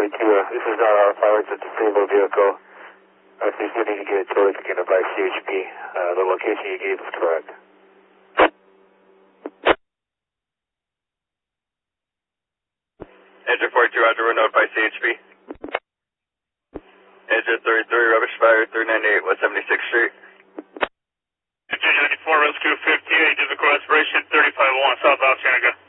this is not our fire, it's a disabled vehicle. Please need to get a tow taken by CHP. The location you gave is correct. Engine 42, Roger, we're notified CHP. Engine 33, rubbish fire, 398, West 76th Street. Engine 94, rescue 58, difficult respiration, 3501, southbound Chattanooga.